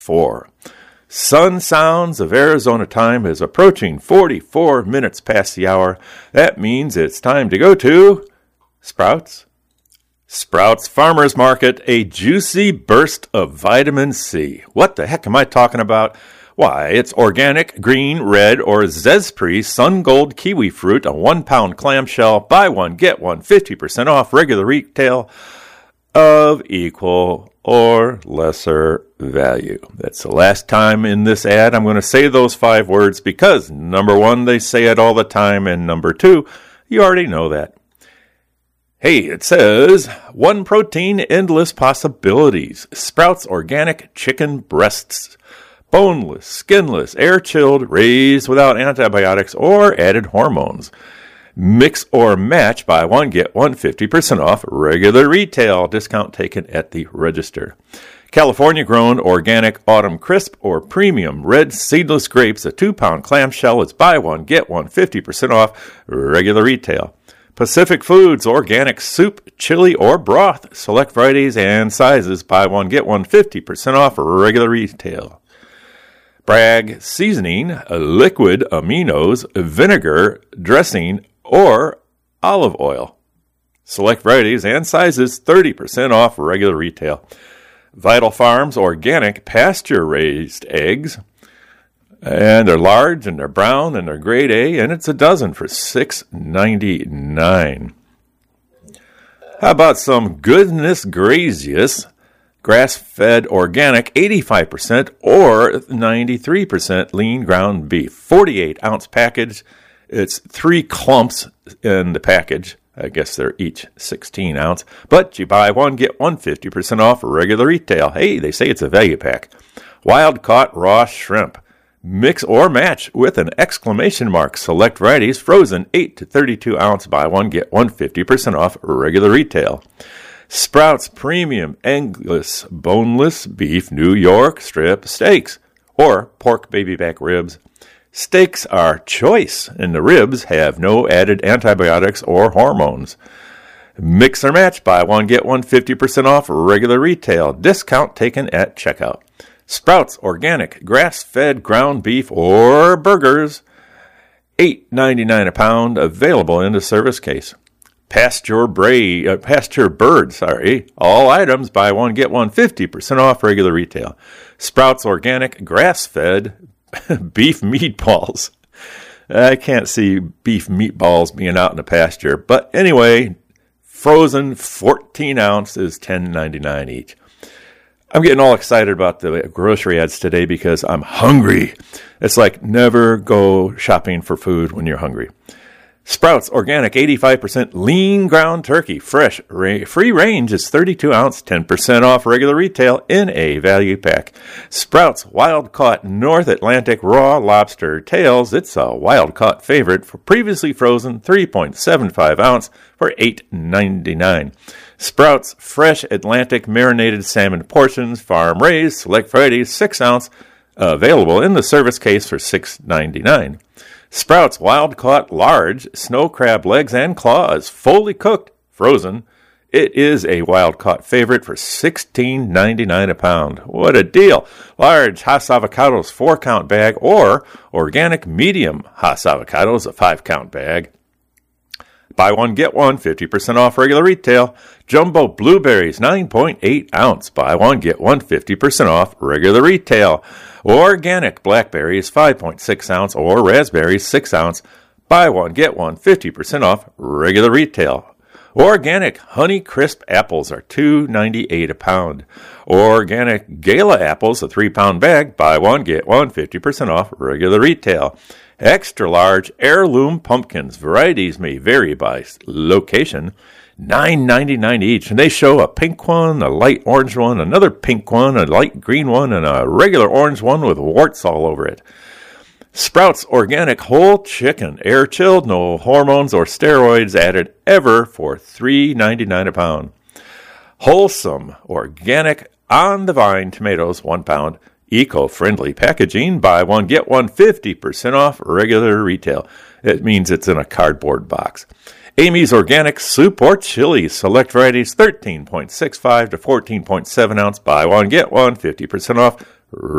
4. Sun sounds of Arizona time is approaching 44 minutes past the hour. That means it's time to go to Sprouts. Sprouts Farmers Market, a juicy burst of vitamin C. What the heck am I talking about? Why, it's organic, green, red, or Zespri Sun Gold kiwi fruit, a 1-pound clamshell, buy one, get one, 50% off regular retail of equal or lesser value. That's the last time in this ad I'm going to say those 5 words because, number 1, they say it all the time, and number 2, you already know that. Hey, it says, one protein, endless possibilities. Sprouts organic chicken breasts. Boneless, skinless, air-chilled, raised without antibiotics or added hormones. Mix or match, buy one, get one, 50% off regular retail. Discount taken at the register. California-grown organic autumn crisp or premium red seedless grapes, a 2-pound clamshell is buy one, get one, 50% off regular retail. Pacific Foods organic soup, chili, or broth. Select varieties and sizes, buy one, get one, 50% off regular retail. Bragg seasoning, liquid aminos, vinegar, dressing, or olive oil. Select varieties and sizes, 30% off regular retail. Vital Farms organic pasture-raised eggs. And they're large, and they're brown, and they're grade A, and it's a dozen for $6.99. How about some Goodness Gracious grass-fed organic 85% or 93% lean ground beef, 48-ounce package. It's 3 clumps in the package. I guess they're each 16 ounce. But you buy one, get one, 50% off regular retail. Hey, they say it's a value pack. Wild-caught raw shrimp. Mix or match with an exclamation mark. Select varieties, frozen 8 to 32 ounce. Buy one, get one, 50% off regular retail. Sprouts Premium Angus Boneless Beef New York Strip Steaks or pork baby back ribs. Steaks are choice, and the ribs have no added antibiotics or hormones. Mix or match, buy one, get one, 50% off regular retail. Discount taken at checkout. Sprouts Organic Grass-Fed Ground Beef or Burgers, $8.99 a pound, available in the service case. Pasture Bird, all items, buy one, get one, 50% off regular retail. Sprouts Organic Grass-Fed Beef Meatballs. I can't see beef meatballs being out in the pasture, but anyway, frozen 14 ounce is $10.99 each. I'm getting all excited about the grocery ads today because I'm hungry. It's like never go shopping for food when you're hungry. Sprouts Organic 85% lean ground turkey, fresh, free range is 32 ounce, 10% off regular retail in a value pack. Sprouts Wild Caught North Atlantic raw lobster tails, it's a wild caught favorite for previously frozen 3.75 ounce for $8.99. Sprouts Fresh Atlantic marinated salmon portions, farm raised, select varieties, 6 ounce, available in the service case for $6.99. Sprouts Wild Caught Large Snow Crab Legs and Claws, fully cooked, frozen. It is a wild caught favorite for $16.99 a pound. What a deal! Large Hass Avocados 4-count bag or organic medium Hass Avocados, a 5-count bag. Buy one, get one, 50% off regular retail. Jumbo Blueberries 9.8 ounce. Buy one, get one, 50% off regular retail. Organic Blackberries 5.6 ounce or Raspberries 6 ounce. Buy one, get one, 50% off regular retail. Organic Honey Crisp apples are $2.98 a pound. Organic Gala apples, a 3-pound bag. Buy one, get one, 50% off regular retail. Extra large heirloom pumpkins. Varieties may vary by location. $9.99 each. And they show a pink one, a light orange one, another pink one, a light green one, and a regular orange one with warts all over it. Sprouts Organic Whole Chicken, air chilled, no hormones or steroids added ever for $3.99 a pound. Wholesome Organic On the Vine tomatoes, 1 pound. Eco-friendly packaging, buy one, get one, 50% off regular retail. It means it's in a cardboard box. Amy's Organic Soup or Chili, select varieties, 13.65 to 14.7 ounce, buy one, get one, 50% off right